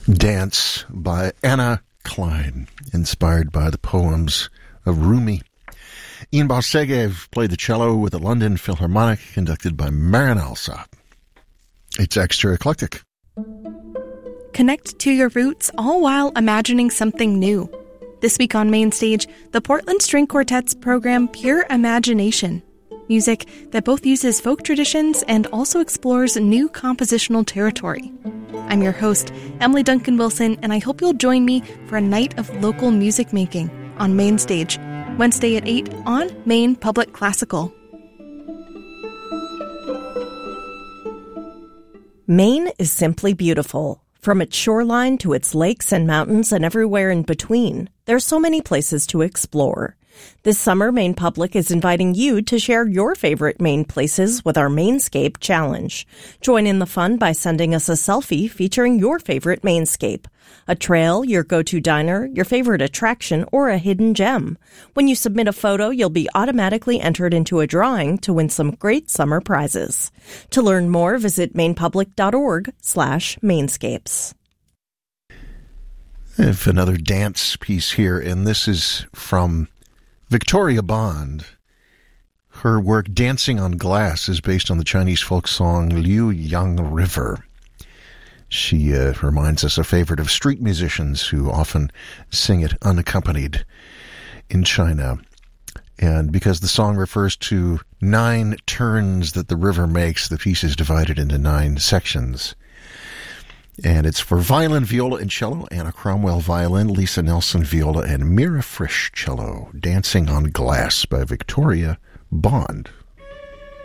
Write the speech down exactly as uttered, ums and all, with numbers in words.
Dance by Anna Klein, inspired by the poems of Rumi. Ian Barsegev played the cello with the London Philharmonic, conducted by Marin Alsop. It's extra eclectic. Connect to your roots, all while imagining something new. This week on Main Stage, the Portland String Quartet's program Pure Imagination. Music that both uses folk traditions and also explores new compositional territory. I'm your host, Emily Duncan Wilson, and I hope you'll join me for a night of local music making on Main Stage, Wednesday at eight on Maine Public Classical. Maine is simply beautiful. From its shoreline to its lakes and mountains and everywhere in between, there are so many places to explore. This summer, Maine Public is inviting you to share your favorite Maine places with our Mainscape Challenge. Join in the fun by sending us a selfie featuring your favorite Mainscape, a trail, your go-to diner, your favorite attraction, or a hidden gem. When you submit a photo, you'll be automatically entered into a drawing to win some great summer prizes. To learn more, visit mainpublic.org slash mainscapes. I have another dance piece here, and this is from Victoria Bond. Her work, Dancing on Glass, is based on the Chinese folk song Liu Yang River. She uh, reminds us a favorite of street musicians who often sing it unaccompanied in China. And because the song refers to nine turns that the river makes, the piece is divided into nine sections. And it's for violin, viola, and cello, Anna Cromwell violin, Lisa Nelson viola, and Mira Frisch cello. Dancing on Glass by Victoria Bond.